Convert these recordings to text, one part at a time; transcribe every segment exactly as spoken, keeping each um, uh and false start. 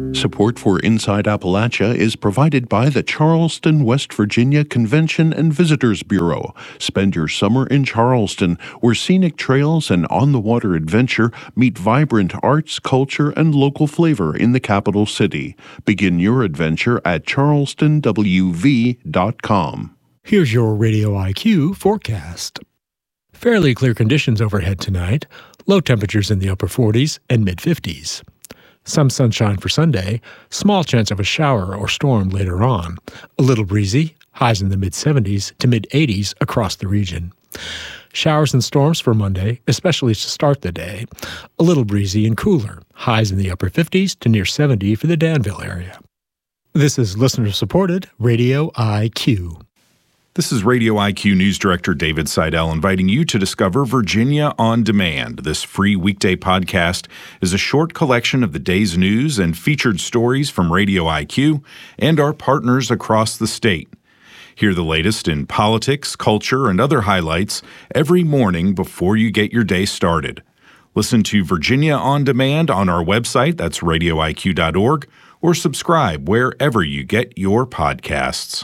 Support for Inside Appalachia is provided by the Charleston, West Virginia Convention and Visitors Bureau. Spend your summer in Charleston, where scenic trails and on-the-water adventure meet vibrant arts, culture, and local flavor in the capital city. Begin your adventure at charleston w v dot com. Here's your Radio I Q forecast. Fairly clear conditions overhead tonight. Low temperatures in the upper forties and mid-fifties. Some sunshine for Sunday, small chance of a shower or storm later on. A little breezy, highs in the mid-seventies to mid-eighties across the region. Showers and storms for Monday, especially to start the day. A little breezy and cooler, highs in the upper fifties to near seventy for the Danville area. This is listener-supported Radio I Q. This is Radio I Q News Director David Seidel inviting you to discover Virginia on Demand. This free weekday podcast is a short collection of the day's news and featured stories from Radio I Q and our partners across the state. Hear the latest in politics, culture, and other highlights every morning before you get your day started. Listen to Virginia on Demand on our website, that's radio I Q dot org, or subscribe wherever you get your podcasts.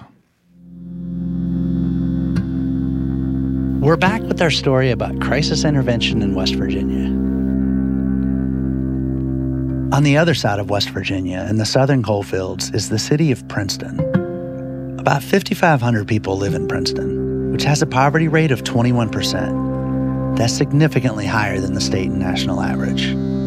We're back with our story about crisis intervention in West Virginia. On the other side of West Virginia, in the southern coalfields, is the city of Princeton. About fifty-five hundred people live in Princeton, which has a poverty rate of twenty-one percent. That's significantly higher than the state and national average.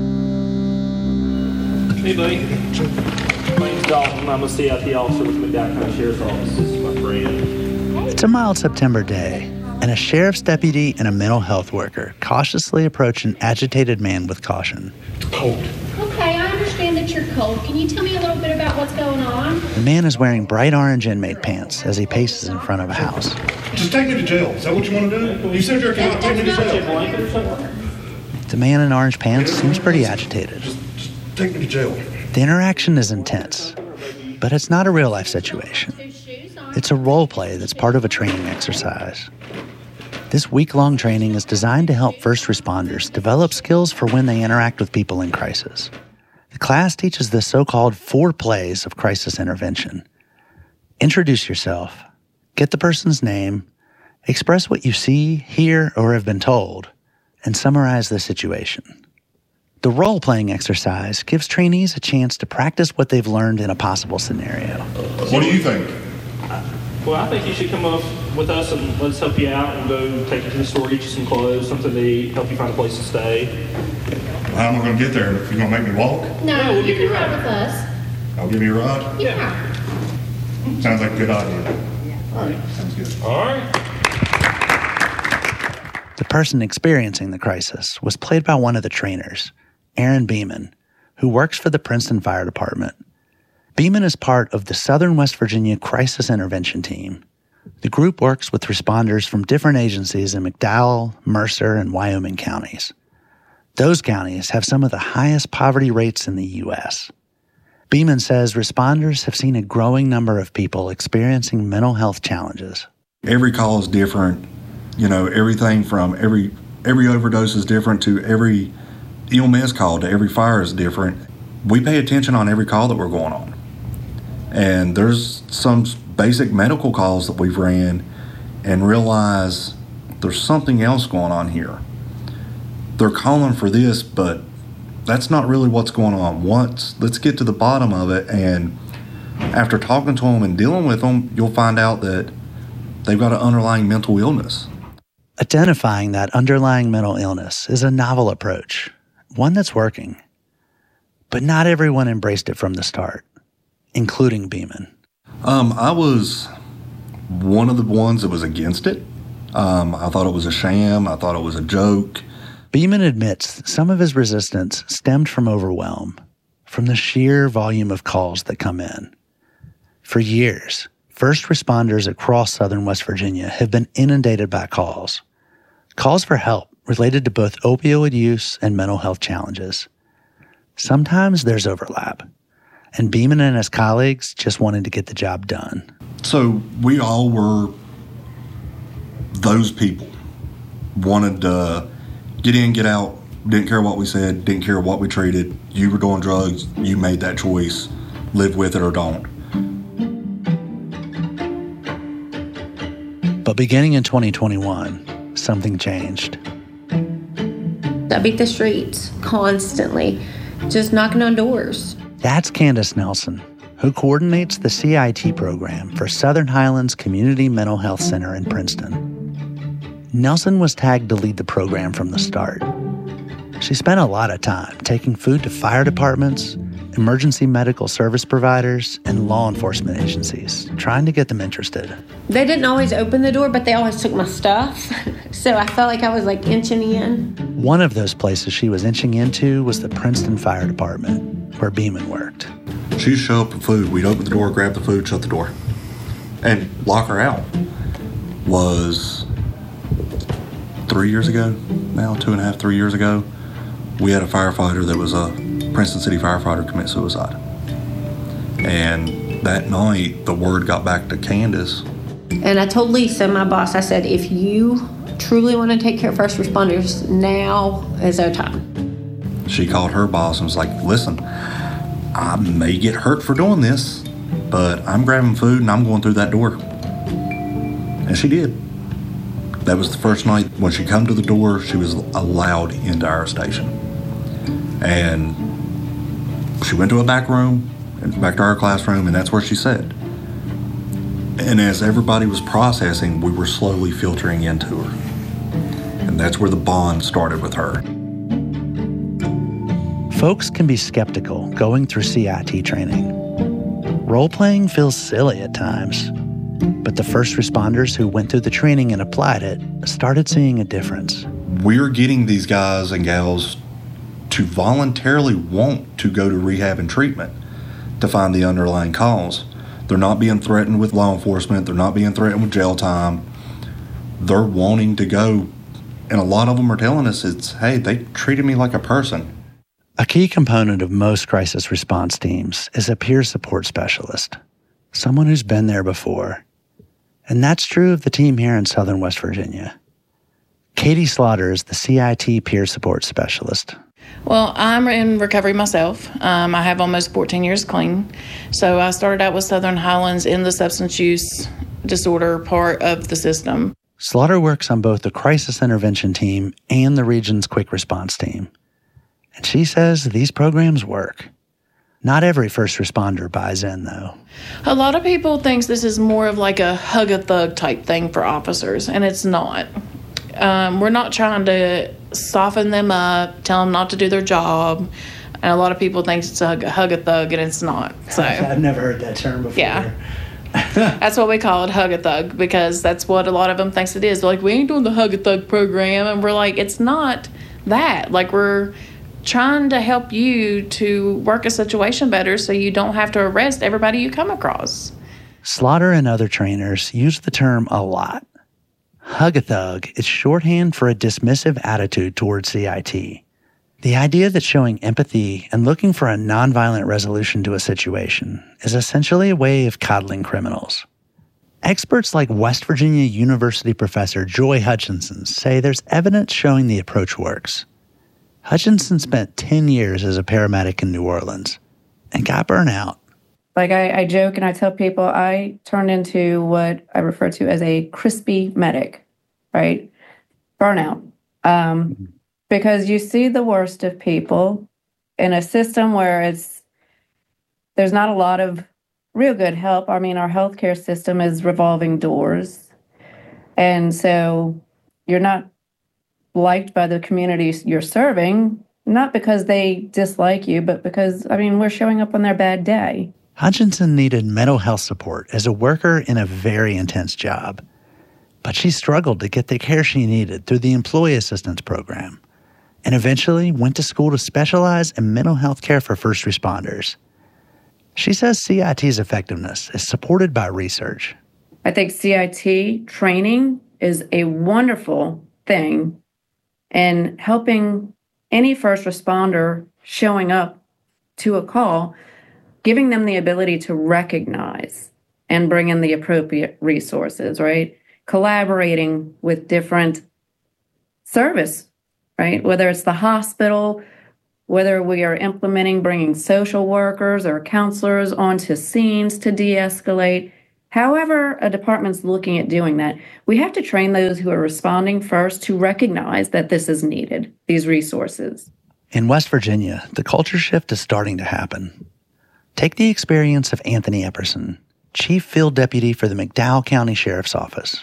Hey, buddy. My name's Dalton. I'm a C I P officer with the McDowell County Sheriff's Office. This is my friend. It's a mild September day, and a sheriff's deputy and a mental health worker cautiously approach an agitated man with caution. Cold. Okay, I understand that you're cold. Can you tell me a little bit about what's going on? The man is wearing bright orange inmate pants as he paces in front of a house. Just take me to jail. Is that what you want to do? You said you're going to take me to jail. The man in orange pants seems pretty agitated. Just, just take me to jail. The interaction is intense, but it's not a real-life situation. It's a role play that's part of a training exercise. This week-long training is designed to help first responders develop skills for when they interact with people in crisis. The class teaches the so-called four plays of crisis intervention. Introduce yourself, get the person's name, express what you see, hear, or have been told, and summarize the situation. The role-playing exercise gives trainees a chance to practice what they've learned in a possible scenario. What do you think? Well, I think you should come up with us and let's help you out and go take you to the store, get you some clothes, something to eat, help you find a place to stay. How am I going to get there? You're going to make me walk? No, Yeah, we'll you give you can a ride ride. with us. I'll give you a ride? Yeah. Sounds like a good idea. All right, sounds good. All right. The person experiencing the crisis was played by one of the trainers, Aaron Beeman, who works for the Princeton Fire Department. Beeman is part of the Southern West Virginia Crisis Intervention Team. The group works with responders from different agencies in McDowell, Mercer, and Wyoming counties. Those counties have some of the highest poverty rates in the U S. Beeman says responders have seen a growing number of people experiencing mental health challenges. Every call is different. You know, everything from every every overdose is different to every E M S call to every fire is different. We pay attention on every call that we're going on. And there's some basic medical calls that we've ran and realize there's something else going on here. They're calling for this, but that's not really what's going on. Once, let's get to the bottom of it, and after talking to them and dealing with them, you'll find out that they've got an underlying mental illness. Identifying that underlying mental illness is a novel approach, one that's working. But not everyone embraced it from the start, including Beeman. Um, I was one of the ones that was against it. Um, I thought it was a sham. I thought it was a joke. Beeman admits some of his resistance stemmed from overwhelm, from the sheer volume of calls that come in. For years, first responders across southern West Virginia have been inundated by calls. Calls for help related to both opioid use and mental health challenges. Sometimes there's overlap, and Beeman and his colleagues just wanted to get the job done. So we all were those people. Wanted to get in, get out, Didn't care what we said, didn't care what we treated. You were doing drugs, you made that choice. Live with it or don't. But beginning in twenty twenty-one, something changed. I beat the streets constantly, just knocking on doors. That's Candace Nelson, who coordinates the C I T program for Southern Highlands Community Mental Health Center in Princeton. Nelson was tagged to lead the program from the start. She spent a lot of time taking food to fire departments, emergency medical service providers, and law enforcement agencies, trying to get them interested. They didn't always open the door, but they always took my stuff. So I felt like I was like inching in. One of those places she was inching into was the Princeton Fire Department, where Beeman worked. She'd show up with food. We'd open the door, grab the food, shut the door, and lock her out. Was three years ago now, two and a half, three years ago, we had a firefighter that was a Princeton City firefighter commit suicide. And that night, the word got back to Candace. And I told Lisa, my boss, I said, if you truly want to take care of first responders, now is our time. She called her boss and was like, listen, I may get hurt for doing this, but I'm grabbing food and I'm going through that door. And she did. That was the first night when she come to the door, she was allowed into our station. And she went to a back room, and back to our classroom, and that's where she sat. And as everybody was processing, we were slowly filtering into her. And that's where the bond started with her. Folks can be skeptical going through C I T training. Role-playing feels silly at times. But the first responders who went through the training and applied it started seeing a difference. We're getting these guys and gals to voluntarily want to go to rehab and treatment to find the underlying cause. They're not being threatened with law enforcement. They're not being threatened with jail time. They're wanting to go. And a lot of them are telling us it's, hey, they treated me like a person. A key component of most crisis response teams is a peer support specialist, someone who's been there before. And that's true of the team here in Southern West Virginia. Katie Slaughter is the C I T peer support specialist. Well, I'm in recovery myself. Um, I have almost fourteen years clean. So I started out with Southern Highlands in the substance use disorder part of the system. Slaughter works on both the crisis intervention team and the region's quick response team. And she says these programs work. Not every first responder buys in, though. A lot of people think this is more of like a hug-a-thug type thing for officers, and it's not. Um, we're not trying to soften them up, tell them not to do their job. And a lot of people think it's a hug-a-thug, and it's not. So I've never heard that term before. Yeah. That's what we call it, hug-a-thug, because that's what a lot of them thinks it is. They're like, we ain't doing the hug-a-thug program. And we're like, it's not that. Like, we're trying to help you to work a situation better so you don't have to arrest everybody you come across. Slaughter and other trainers use the term a lot. Hug-a-thug is shorthand for a dismissive attitude towards C I T. The idea that showing empathy and looking for a nonviolent resolution to a situation is essentially a way of coddling criminals. Experts like West Virginia University professor Joy Hutchinson say there's evidence showing the approach works. Hutchinson spent ten years as a paramedic in New Orleans and got burnout. Like I, I joke and I tell people I turned into what I refer to as a crispy medic, right? Burnout. Um, mm-hmm. Because you see the worst of people in a system where it's there's not a lot of real good help. I mean, our healthcare system is revolving doors. And so you're not liked by the communities you're serving, not because they dislike you, but because, I mean, we're showing up on their bad day. Hutchinson needed mental health support as a worker in a very intense job, but she struggled to get the care she needed through the Employee Assistance Program and eventually went to school to specialize in mental health care for first responders. She says C I T's effectiveness is supported by research. I think C I T training is a wonderful thing in helping any first responder showing up to a call, giving them the ability to recognize and bring in the appropriate resources, right? Collaborating with different service right? Whether it's the hospital, whether we are implementing bringing social workers or counselors onto scenes to de-escalate, however a department's looking at doing that, we have to train those who are responding first to recognize that this is needed, these resources. In West Virginia, the culture shift is starting to happen. Take the experience of Anthony Epperson, Chief Field Deputy for the McDowell County Sheriff's Office.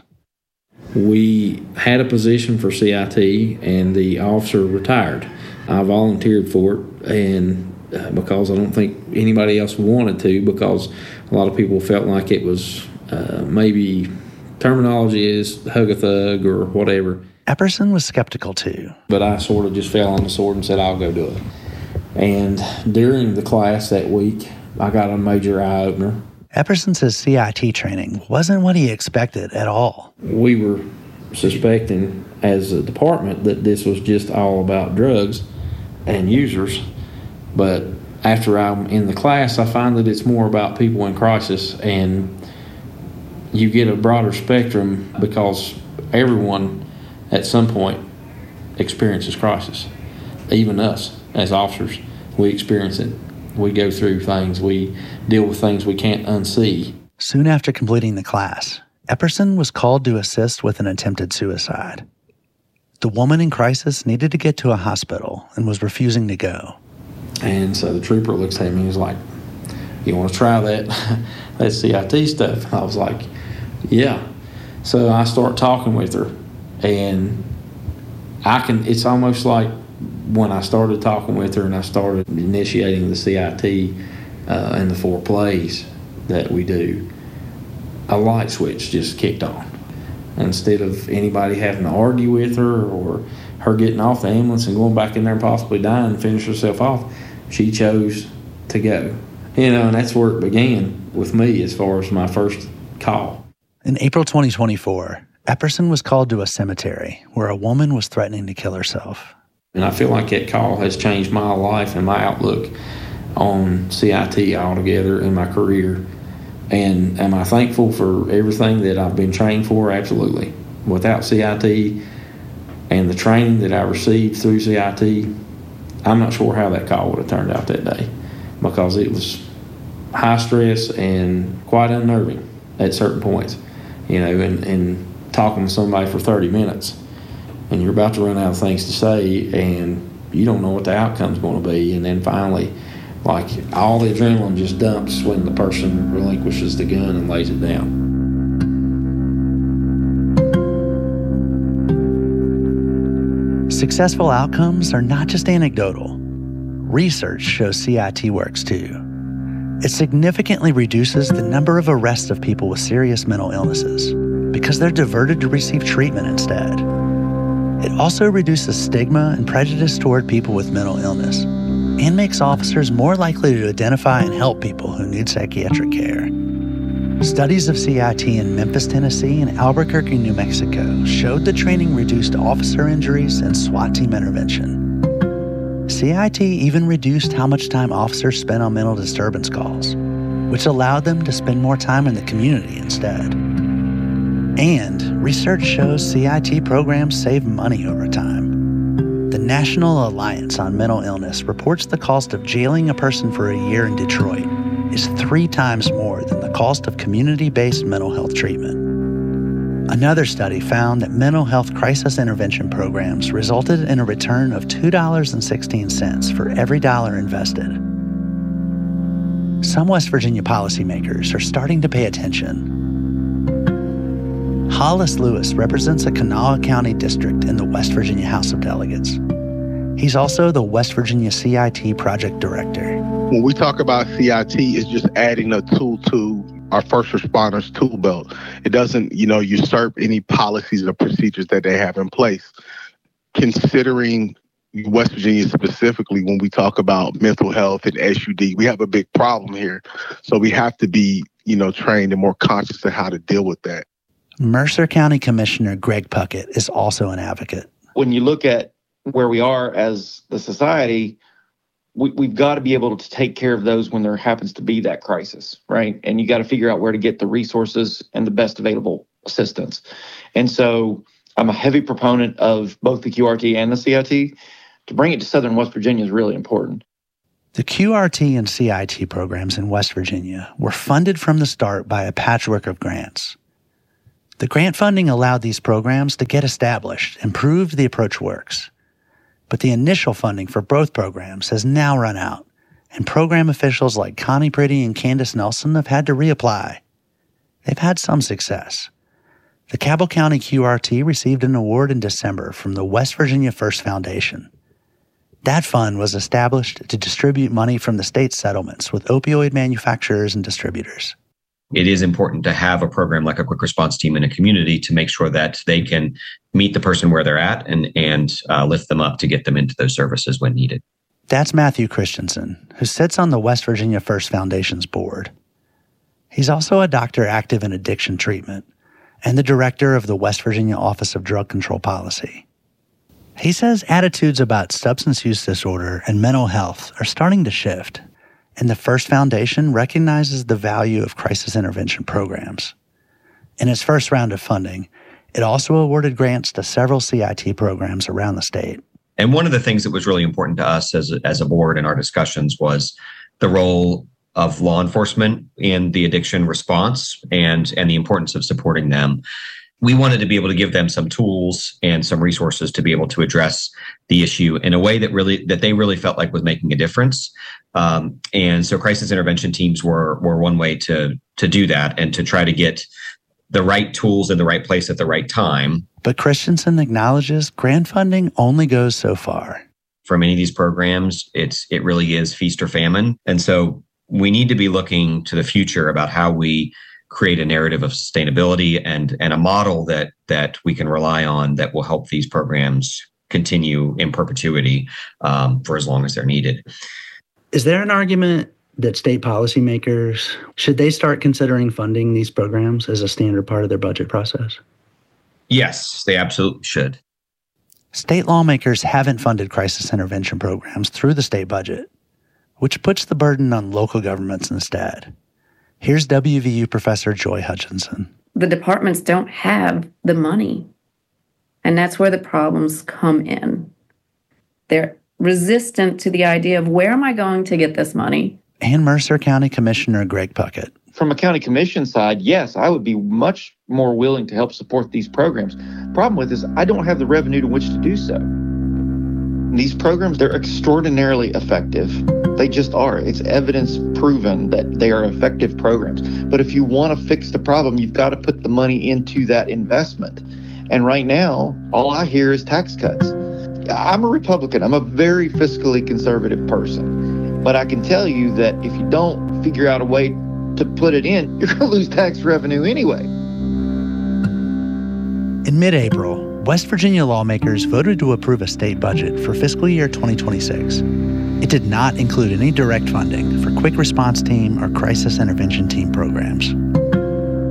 We had a position for C I T, and the officer retired. I volunteered for it, and uh, because I don't think anybody else wanted to, because a lot of people felt like it was uh, maybe terminology is hug a thug or whatever. Epperson was skeptical too. But I sort of just fell on the sword and said, I'll go do it. And during the class that week, I got a major eye-opener. Epperson says C I T training wasn't what he expected at all. We were suspecting as a department that this was just all about drugs and users. But after I'm in the class, I find that it's more about people in crisis, and you get a broader spectrum because everyone at some point experiences crisis. Even us as officers, we experience it. We go through things. We deal with things we can't unsee. Soon after completing the class, Epperson was called to assist with an attempted suicide. The woman in crisis needed to get to a hospital and was refusing to go. And so the trooper looks at me and he's like, you want to try that, that C I T stuff? And I was like, yeah. So I start talking with her, and I can, it's almost like when I started talking with her and I started initiating the C I T uh, and the four plays that we do, a light switch just kicked on. Instead of anybody having to argue with her or her getting off the ambulance and going back in there and possibly dying and finish herself off, she chose to go. You know, and that's where it began with me as far as my first call. In April twenty twenty-four, Epperson was called to a cemetery where a woman was threatening to kill herself. And I feel like that call has changed my life and my outlook on C I T altogether in my career. And am I thankful for everything that I've been trained for? Absolutely. Without C I T and the training that I received through C I T, I'm not sure how that call would have turned out that day, because it was high stress and quite unnerving at certain points. You know, and, and talking to somebody for thirty minutes, and you're about to run out of things to say, and you don't know what the outcome's going to be. And then finally, like, all the adrenaline just dumps when the person relinquishes the gun and lays it down. Successful outcomes are not just anecdotal. Research shows C I T works too. It significantly reduces the number of arrests of people with serious mental illnesses because they're diverted to receive treatment instead. It also reduces stigma and prejudice toward people with mental illness and makes officers more likely to identify and help people who need psychiatric care. Studies of C I T in Memphis, Tennessee and Albuquerque, New Mexico showed the training reduced officer injuries and SWAT team intervention. C I T even reduced how much time officers spent on mental disturbance calls, which allowed them to spend more time in the community instead. And research shows C I T programs save money over time. The National Alliance on Mental Illness reports the cost of jailing a person for a year in Detroit is three times more than the cost of community-based mental health treatment. Another study found that mental health crisis intervention programs resulted in a return of two dollars and sixteen cents for every dollar invested. Some West Virginia policymakers are starting to pay attention. Hollis Lewis represents a Kanawha County district in the West Virginia House of Delegates. He's also the West Virginia C I T project director. When we talk about C I T, it's just adding a tool to our first responders tool belt. It doesn't, you know, usurp any policies or procedures that they have in place. Considering West Virginia specifically, when we talk about mental health and S U D, we have a big problem here. So we have to be, you know, trained and more conscious of how to deal with that. Mercer County Commissioner Greg Puckett is also an advocate. When you look at where we are as the society, we, we've got to be able to take care of those when there happens to be that crisis, right? And you got to figure out where to get the resources and the best available assistance. And so I'm a heavy proponent of both the Q R T and the C I T. To bring it to Southern West Virginia is really important. The Q R T and C I T programs in West Virginia were funded from the start by a patchwork of grants. The grant funding allowed these programs to get established and proved the approach works. But the initial funding for both programs has now run out, and program officials like Connie Priddy and Candace Nelson have had to reapply. They've had some success. The Cabell County Q R T received an award in December from the West Virginia First Foundation. That fund was established to distribute money from the state's settlements with opioid manufacturers and distributors. It is important to have a program like a quick response team in a community to make sure that they can meet the person where they're at and, and uh, lift them up to get them into those services when needed. That's Matthew Christensen, who sits on the West Virginia First Foundation's board. He's also a doctor active in addiction treatment and the director of the West Virginia Office of Drug Control Policy. He says attitudes about substance use disorder and mental health are starting to shift, and the First Foundation recognizes the value of crisis intervention programs. In its first round of funding, it also awarded grants to several C I T programs around the state. And one of the things that was really important to us as a, as a board in our discussions was the role of law enforcement in the addiction response and, and the importance of supporting them. We wanted to be able to give them some tools and some resources to be able to address the issue in a way that really that they really felt like was making a difference. Um, and so crisis intervention teams were were one way to to do that and to try to get the right tools in the right place at the right time. But Christensen acknowledges grant funding only goes so far. For many of these programs, it's it really is feast or famine. And so we need to be looking to the future about how we create a narrative of sustainability and, and a model that that we can rely on that will help these programs continue in perpetuity um, for as long as they're needed. Is there an argument that state policymakers, should they start considering funding these programs as a standard part of their budget process? Yes, they absolutely should. State lawmakers haven't funded crisis intervention programs through the state budget, which puts the burden on local governments instead. Here's W V U professor Joy Hutchinson. The departments don't have the money, and that's where the problems come in. They're resistant to the idea of where am I going to get this money? And Mercer County Commissioner Greg Puckett. From a county commission side, yes, I would be much more willing to help support these programs. Problem with is I don't have the revenue to which to do so. These programs, they're extraordinarily effective. They just are. It's evidence proven that they are effective programs. But if you want to fix the problem, you've got to put the money into that investment. And right now, all I hear is tax cuts. I'm a Republican. I'm a very fiscally conservative person. But I can tell you that if you don't figure out a way to put it in, you're going to lose tax revenue anyway. In mid-April, West Virginia lawmakers voted to approve a state budget for fiscal year twenty twenty-six. It did not include any direct funding for quick response team or crisis intervention team programs.